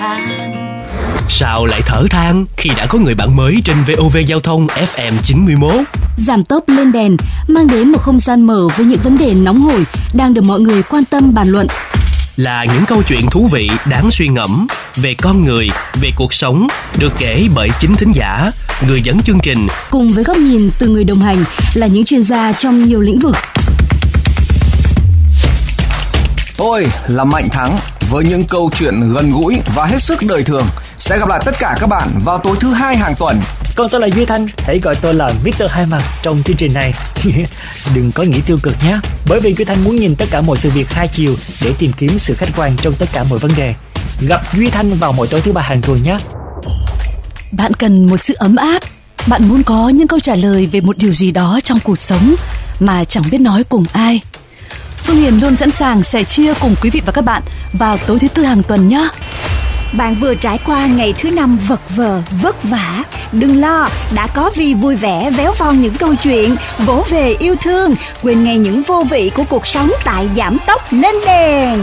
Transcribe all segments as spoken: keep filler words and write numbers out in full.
than. Sao lại thở than khi đã có người bạn mới trên vê o vê Giao thông ép em chín mươi mốt? Giảm tốc lên đèn mang đến một không gian mở với những vấn đề nóng hổi đang được mọi người quan tâm bàn luận. Là những câu chuyện thú vị đáng suy ngẫm về con người, về cuộc sống, được kể bởi chính thính giả, người dẫn chương trình, cùng với góc nhìn từ người đồng hành là những chuyên gia trong nhiều lĩnh vực. Tôi là Mạnh Thắng với những câu chuyện gần gũi và hết sức đời thường. Sẽ gặp lại tất cả các bạn vào tối thứ hai hàng tuần. Còn tôi là Duy Thanh, hãy gọi tôi là mít tơ Hai Mặt trong chương trình này. Đừng có nghĩ tiêu cực nhé, bởi vì Duy Thanh muốn nhìn tất cả mọi sự việc hai chiều để tìm kiếm sự khách quan trong tất cả mọi vấn đề. Gặp Duy Thanh vào mỗi tối thứ ba hàng tuần nhé. Bạn cần một sự ấm áp, bạn muốn có những câu trả lời về một điều gì đó trong cuộc sống mà chẳng biết nói cùng ai. Phương Hiền luôn sẵn sàng sẻ chia cùng quý vị và các bạn vào tối thứ tư hàng tuần nhé. Bạn vừa trải qua ngày thứ năm vật vờ, vất vả. Đừng lo, đã có Vi vui vẻ véo von những câu chuyện, vỗ về yêu thương, quên ngay những vô vị của cuộc sống tại Giảm Tốc Lên Đèn.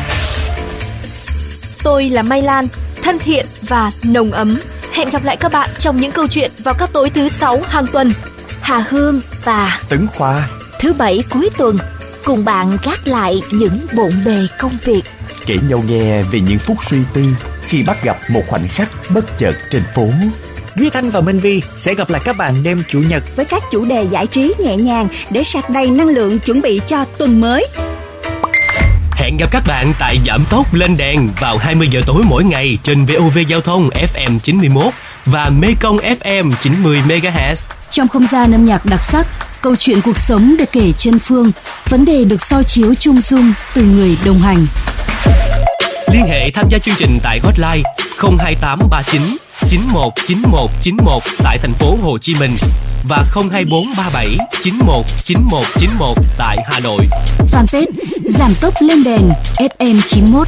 Tôi là Mai Lan, thân thiện và nồng ấm. Hẹn gặp lại các bạn trong những câu chuyện vào các tối thứ sáu hàng tuần. Hà Hương và Tấn Khoa, thứ bảy cuối tuần, cùng bạn gác lại những bộn bề công việc, kể nhau nghe về những phút suy tư khi bắt gặp một khoảnh khắc bất chợt trên phố. Duy Thanh và Minh Vi sẽ gặp lại các bạn đêm Chủ nhật với các chủ đề giải trí nhẹ nhàng để sạc đầy năng lượng chuẩn bị cho tuần mới. Hẹn gặp các bạn tại Giảm Tốc Lên Đèn vào hai mươi giờ tối mỗi ngày trên vê o vê Giao thông ép em chín mươi mốt và Mekong ép em chín mươi mê ga héc. Trong không gian âm nhạc đặc sắc, câu chuyện cuộc sống được kể chân phương, vấn đề được soi chiếu chung dung từ người đồng hành. Liên hệ tham gia chương trình tại hotline không hai tám ba chín chín một chín một chín một tại thành phố Hồ Chí Minh và không hai bốn ba bảy chín một chín một chín một tại Hà Nội. Fanpage Giảm Tốc Lên Đèn ép em chín mốt.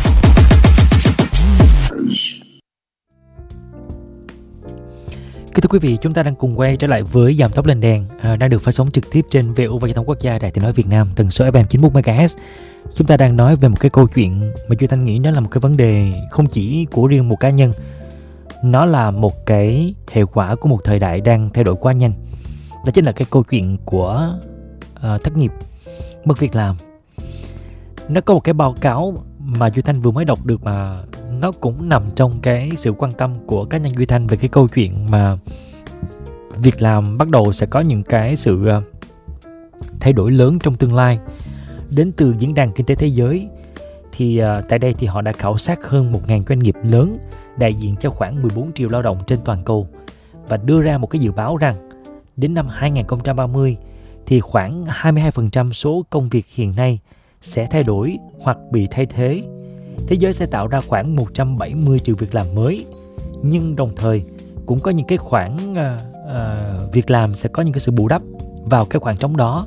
Kính thưa quý vị, chúng ta đang cùng quay trở lại với Giảm Tốc Lên Đèn, à, đang được phát sóng trực tiếp trên vê o vê Giao thông Quốc gia, Đài Tiếng nói Việt Nam, tần số ép em chín mươi mốt mê ga héc. Chúng ta đang nói về một cái câu chuyện mà Duy Thanh nghĩ đó là một cái vấn đề không chỉ của riêng một cá nhân, nó là một cái hệ quả của một thời đại đang thay đổi quá nhanh. Đó chính là cái câu chuyện của uh, thất nghiệp, mất việc làm. Nó có một cái báo cáo mà Duy Thanh vừa mới đọc được mà nó cũng nằm trong cái sự quan tâm của cá nhân Duy Thanh về cái câu chuyện mà việc làm bắt đầu sẽ có những cái sự uh, thay đổi lớn trong tương lai. Đến từ Diễn đàn Kinh tế Thế giới thì uh, tại đây thì họ đã khảo sát hơn một nghìn doanh nghiệp lớn đại diện cho khoảng mười bốn triệu lao động trên toàn cầu và đưa ra một cái dự báo rằng đến năm hai không ba mươi thì khoảng hai mươi hai phần trăm số công việc hiện nay sẽ thay đổi hoặc bị thay thế. Thế giới sẽ tạo ra khoảng một trăm bảy mươi triệu việc làm mới, nhưng đồng thời cũng có những cái khoảng uh, uh, việc làm sẽ có những cái sự bù đắp vào cái khoảng trống đó.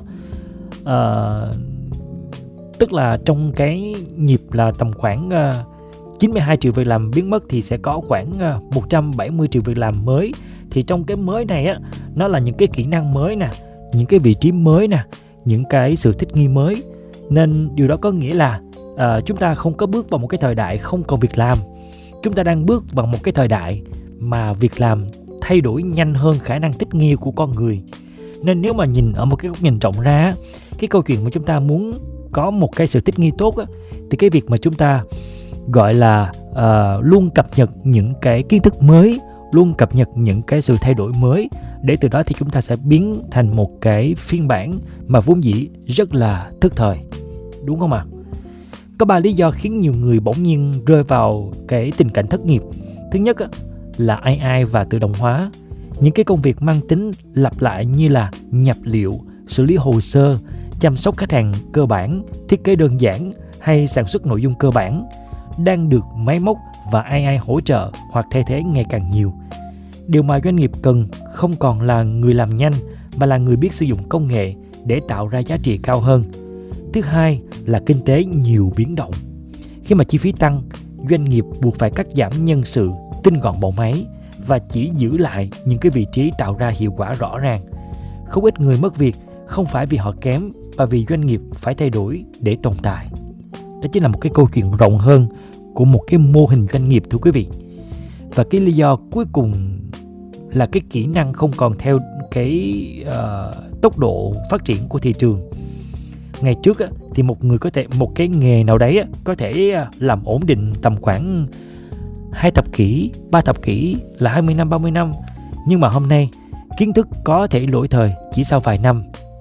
Uh, tức là trong cái nhịp là tầm khoảng uh, chín mươi hai triệu việc làm biến mất thì sẽ có khoảng uh, một trăm bảy mươi triệu việc làm mới. Thì trong cái mới này á, nó là những cái kỹ năng mới nè, những cái vị trí mới nè, những cái sự thích nghi mới. Nên điều đó có nghĩa là uh, chúng ta không có bước vào một cái thời đại không còn việc làm. Chúng ta đang bước vào một cái thời đại mà việc làm thay đổi nhanh hơn khả năng thích nghi của con người. Nên nếu mà nhìn ở một cái góc nhìn rộng ra, cái câu chuyện mà chúng ta muốn có một cái sự thích nghi tốt á, thì cái việc mà chúng ta gọi là uh, luôn cập nhật những cái kiến thức mới, luôn cập nhật những cái sự thay đổi mới, để từ đó thì chúng ta sẽ biến thành một cái phiên bản mà vốn dĩ rất là thức thời, đúng không ạ? Có ba lý do khiến nhiều người bỗng nhiên rơi vào cái tình cảnh thất nghiệp. Thứ nhất á, là a i và tự động hóa. Những cái công việc mang tính lặp lại như là nhập liệu, xử lý hồ sơ, chăm sóc khách hàng cơ bản, thiết kế đơn giản hay sản xuất nội dung cơ bản đang được máy móc và a i hỗ trợ hoặc thay thế ngày càng nhiều. Điều mà doanh nghiệp cần không còn là người làm nhanh mà là người biết sử dụng công nghệ để tạo ra giá trị cao hơn. Thứ hai là kinh tế nhiều biến động. Khi mà chi phí tăng, doanh nghiệp buộc phải cắt giảm nhân sự, tinh gọn bộ máy và chỉ giữ lại những cái vị trí tạo ra hiệu quả rõ ràng. Không ít người mất việc không phải vì họ kém mà vì doanh nghiệp phải thay đổi để tồn tại. Đó chính là một cái câu chuyện rộng hơn của một cái mô hình doanh nghiệp, thưa quý vị. Và cái lý do cuối cùng là cái kỹ năng không còn theo cái uh, tốc độ phát triển của thị trường. Ngày trước á, thì một người có thể một cái nghề nào đấy á, có thể làm ổn định tầm khoảng hai thập kỷ, ba thập kỷ, là hai mươi năm, ba mươi năm. Nhưng mà hôm nay kiến thức có thể lỗi thời chỉ sau vài năm.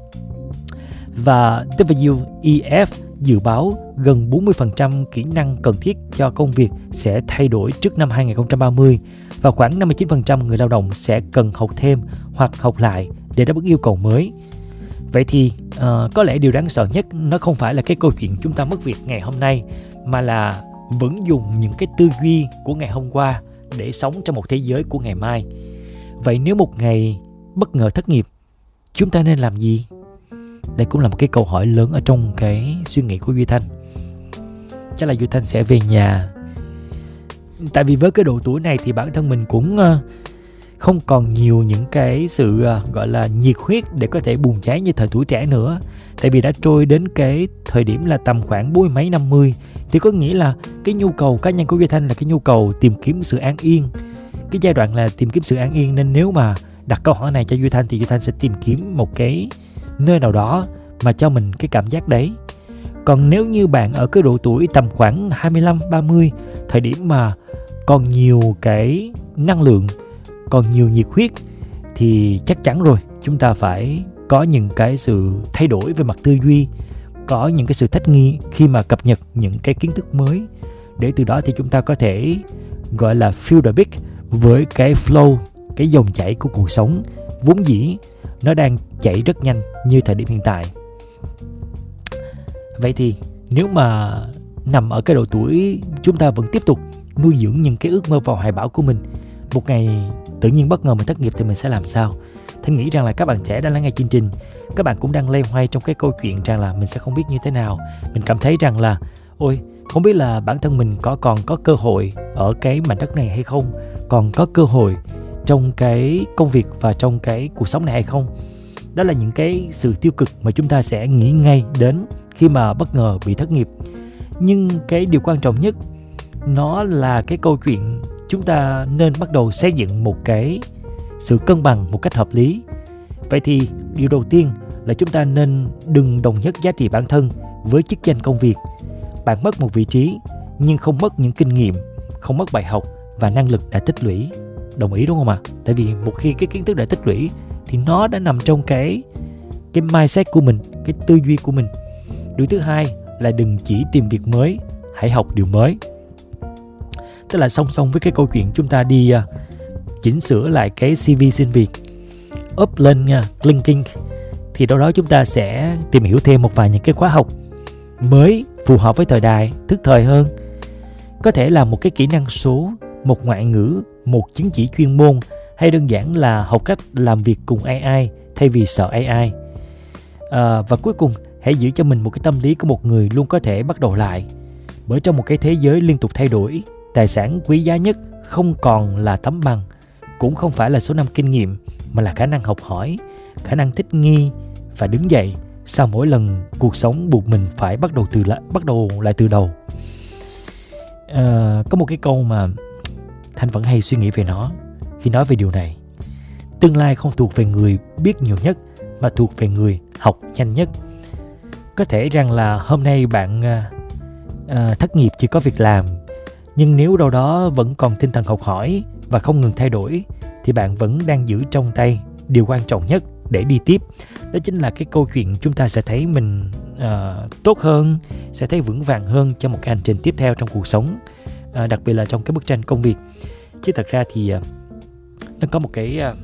Và W E F dự báo gần bốn mươi phần trăm kỹ năng cần thiết cho công việc sẽ thay đổi trước năm hai không ba mươi và khoảng năm mươi chín phần trăm người lao động sẽ cần học thêm hoặc học lại để đáp ứng yêu cầu mới. Vậy thì uh, có lẽ điều đáng sợ nhất nó không phải là cái câu chuyện chúng ta mất việc ngày hôm nay, mà là vẫn dùng những cái tư duy của ngày hôm qua để sống trong một thế giới của ngày mai. Vậy nếu một ngày bất ngờ thất nghiệp, chúng ta nên làm gì? Đây cũng là một cái câu hỏi lớn ở trong cái suy nghĩ của Duy Thanh. Chắc là Duy Thanh sẽ về nhà. Tại vì với cái độ tuổi này thì bản thân mình cũng uh, không còn nhiều những cái sự uh, gọi là nhiệt huyết để có thể bùng cháy như thời tuổi trẻ nữa. Tại vì đã trôi đến cái thời điểm là tầm khoảng bốn mươi mấy năm mươi, thì có nghĩa là cái nhu cầu cá nhân của Duy Thanh là cái nhu cầu tìm kiếm sự an yên. Cái giai đoạn là tìm kiếm sự an yên, nên nếu mà đặt câu hỏi này cho Duy Thanh thì Duy Thanh sẽ tìm kiếm một cái nơi nào đó mà cho mình cái cảm giác đấy. Còn nếu như bạn ở cái độ tuổi tầm khoảng hai mươi lăm, ba mươi, thời điểm mà còn nhiều cái năng lượng, còn nhiều nhiệt huyết, thì chắc chắn rồi, chúng ta phải có những cái sự thay đổi về mặt tư duy, có những cái sự thích nghi khi mà cập nhật những cái kiến thức mới, để từ đó thì chúng ta có thể gọi là feel the beat với cái flow, cái dòng chảy của cuộc sống vốn dĩ nó đang chạy rất nhanh như thời điểm hiện tại. Vậy thì nếu mà nằm ở cái độ tuổi chúng ta vẫn tiếp tục nuôi dưỡng những cái ước mơ và hoài bão của mình, một ngày tự nhiên bất ngờ mình thất nghiệp thì mình sẽ làm sao? Thanh nghĩ rằng là các bạn trẻ đang lắng nghe chương trình, các bạn cũng đang loay hoay trong cái câu chuyện rằng là mình sẽ không biết như thế nào. Mình cảm thấy rằng là ôi, không biết là bản thân mình có còn có cơ hội ở cái mảnh đất này hay không, còn có cơ hội trong cái công việc và trong cái cuộc sống này hay không. Đó là những cái sự tiêu cực mà chúng ta sẽ nghĩ ngay đến khi mà bất ngờ bị thất nghiệp. Nhưng cái điều quan trọng nhất nó là cái câu chuyện chúng ta nên bắt đầu xây dựng một cái sự cân bằng một cách hợp lý. Vậy thì điều đầu tiên là chúng ta nên đừng đồng nhất giá trị bản thân với chức danh công việc. Bạn mất một vị trí nhưng không mất những kinh nghiệm, không mất bài học và năng lực đã tích lũy. Đồng ý đúng không ạ? À? Tại vì một khi cái kiến thức đã tích lũy thì nó đã nằm trong cái cái mindset của mình, cái tư duy của mình. Điều thứ hai là đừng chỉ tìm việc mới, hãy học điều mới. Tức là song song với cái câu chuyện chúng ta đi uh, chỉnh sửa lại cái xê vê xin việc, up lên uh, LinkedIn, thì đâu đó chúng ta sẽ tìm hiểu thêm một vài những cái khóa học mới phù hợp với thời đại, thức thời hơn. Có thể là một cái kỹ năng số, một ngoại ngữ, một chứng chỉ chuyên môn, hay đơn giản là học cách làm việc cùng a i thay vì sợ a i. À, và cuối cùng, hãy giữ cho mình một cái tâm lý của một người luôn có thể bắt đầu lại. Bởi trong một cái thế giới liên tục thay đổi, tài sản quý giá nhất không còn là tấm bằng, cũng không phải là số năm kinh nghiệm, mà là khả năng học hỏi, khả năng thích nghi và đứng dậy sau mỗi lần cuộc sống buộc mình phải bắt đầu từ lại, bắt đầu lại từ đầu. À, có một cái câu mà Thanh vẫn hay suy nghĩ về nó khi nói về điều này. Tương lai không thuộc về người biết nhiều nhất, mà thuộc về người học nhanh nhất. Có thể rằng là hôm nay bạn à, à, thất nghiệp chưa có việc làm, nhưng nếu đâu đó vẫn còn tinh thần học hỏi và không ngừng thay đổi, thì bạn vẫn đang giữ trong tay điều quan trọng nhất để đi tiếp. Đó chính là cái câu chuyện chúng ta sẽ thấy mình uh, tốt hơn, sẽ thấy vững vàng hơn cho một cái hành trình tiếp theo trong cuộc sống, uh, đặc biệt là trong cái bức tranh công việc. Chứ thật ra thì uh, nó có một cái uh,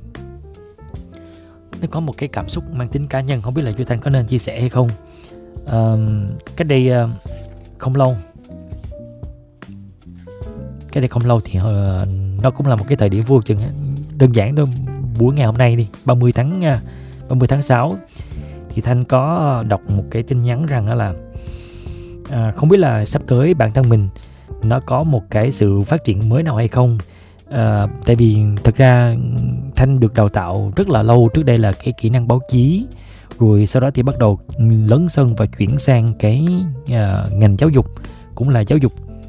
nó có một cái cảm xúc mang tính cá nhân, không biết là Duy Thanh có nên chia sẻ hay không. Uh, cách đây uh, không lâu Cái đây không lâu thì uh, nó cũng là một cái thời điểm vô chừng. Đơn giản thôi, buổi ngày hôm nay đi, ba mươi tháng sáu, thì Thanh có đọc một cái tin nhắn rằng là uh, không biết là sắp tới bản thân mình nó có một cái sự phát triển mới nào hay không. Uh, tại vì thật ra Thanh được đào tạo rất là lâu trước đây là cái kỹ năng báo chí, rồi sau đó thì bắt đầu lấn sân và chuyển sang cái uh, ngành giáo dục, cũng là giáo dục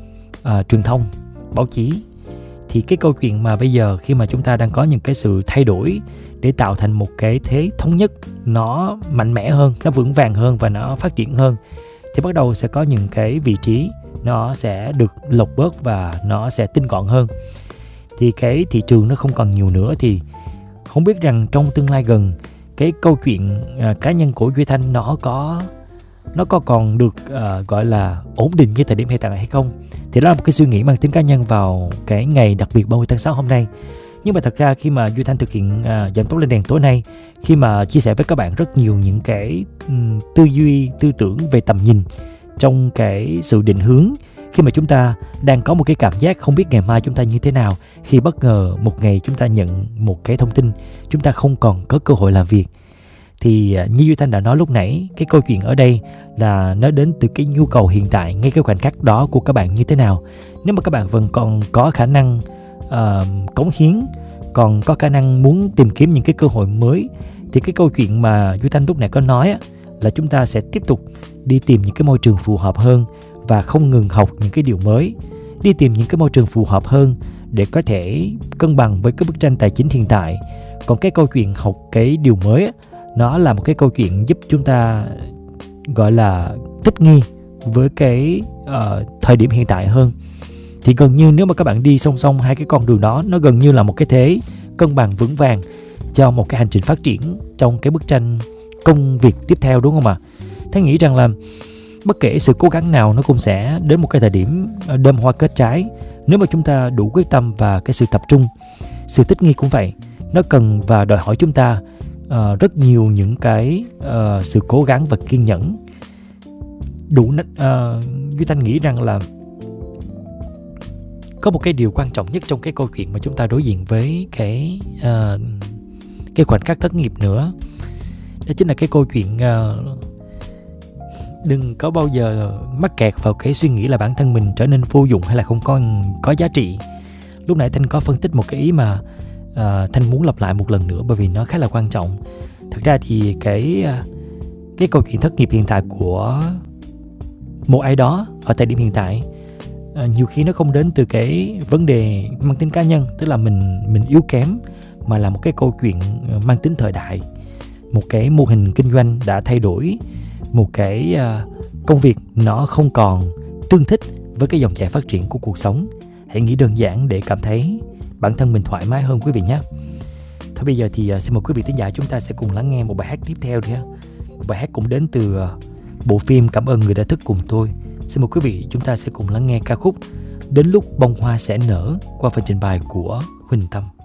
uh, truyền thông, báo chí. Thì cái câu chuyện mà bây giờ khi mà chúng ta đang có những cái sự thay đổi để tạo thành một cái thế thống nhất, nó mạnh mẽ hơn, nó vững vàng hơn và nó phát triển hơn, thì bắt đầu sẽ có những cái vị trí nó sẽ được lọc bớt và nó sẽ tinh gọn hơn. Thì cái thị trường nó không còn nhiều nữa, thì không biết rằng trong tương lai gần cái câu chuyện uh, cá nhân của Duy Thanh nó có nó có còn được uh, gọi là ổn định như thời điểm hiện tại hay không. Thì đó là một cái suy nghĩ mang tính cá nhân vào cái ngày đặc biệt ba mươi tháng sáu hôm nay. Nhưng mà thật ra khi mà Duy Thanh thực hiện uh, Giảm Tốc Lên Đèn tối nay, khi mà chia sẻ với các bạn rất nhiều những cái um, tư duy, tư tưởng về tầm nhìn trong cái sự định hướng, khi mà chúng ta đang có một cái cảm giác không biết ngày mai chúng ta như thế nào, khi bất ngờ một ngày chúng ta nhận một cái thông tin chúng ta không còn có cơ hội làm việc. Thì như Duy Thanh đã nói lúc nãy, cái câu chuyện ở đây là nó đến từ cái nhu cầu hiện tại, ngay cái khoảnh khắc đó của các bạn như thế nào. Nếu mà các bạn vẫn còn có khả năng uh, cống hiến, còn có khả năng muốn tìm kiếm những cái cơ hội mới, thì cái câu chuyện mà Duy Thanh lúc nãy có nói á, là chúng ta sẽ tiếp tục đi tìm những cái môi trường phù hợp hơn và không ngừng học những cái điều mới, đi tìm những cái môi trường phù hợp hơn để có thể cân bằng với cái bức tranh tài chính hiện tại. Còn cái câu chuyện học cái điều mới á, nó là một cái câu chuyện giúp chúng ta gọi là thích nghi với cái uh, thời điểm hiện tại hơn. Thì gần như nếu mà các bạn đi song song hai cái con đường đó, nó gần như là một cái thế cân bằng vững vàng cho một cái hành trình phát triển trong cái bức tranh công việc tiếp theo, đúng không ạ? Thế nghĩ rằng là bất kể sự cố gắng nào nó cũng sẽ đến một cái thời điểm đơm hoa kết trái, nếu mà chúng ta đủ quyết tâm và cái sự tập trung. Sự thích nghi cũng vậy, nó cần và đòi hỏi chúng ta uh, rất nhiều những cái uh, sự cố gắng và kiên nhẫn. Đủ uh, Duy Thanh nghĩ rằng là có một cái điều quan trọng nhất trong cái câu chuyện mà chúng ta đối diện với cái uh, cái khoảnh khắc thất nghiệp nữa, đó chính là cái câu chuyện uh, đừng có bao giờ mắc kẹt vào cái suy nghĩ là bản thân mình trở nên vô dụng hay là không có có giá trị. Lúc nãy Thanh có phân tích một cái ý mà uh, Thanh muốn lặp lại một lần nữa bởi vì nó khá là quan trọng. Thật ra thì cái uh, cái câu chuyện thất nghiệp hiện tại của một ai đó ở thời điểm hiện tại, uh, nhiều khi nó không đến từ cái vấn đề mang tính cá nhân, tức là mình mình yếu kém, mà là một cái câu chuyện mang tính thời đại. Một cái mô hình kinh doanh đã thay đổi, một cái uh, công việc nó không còn tương thích với cái dòng chảy phát triển của cuộc sống. Hãy nghĩ đơn giản để cảm thấy bản thân mình thoải mái hơn quý vị nhé. Thôi bây giờ thì uh, xin mời quý vị thính giả chúng ta sẽ cùng lắng nghe một bài hát tiếp theo đi ha. Một bài hát cũng đến từ uh, bộ phim Cảm ơn người đã thức cùng tôi. Xin mời quý vị chúng ta sẽ cùng lắng nghe ca khúc Đến lúc bông hoa sẽ nở qua phần trình bày của Huỳnh Tâm.